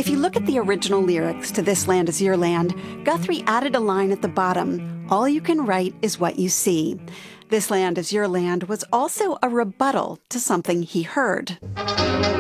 If you look at the original lyrics to This Land Is Your Land, Guthrie added a line at the bottom, "All you can write is what you see." This Land Is Your Land was also a rebuttal to something he heard.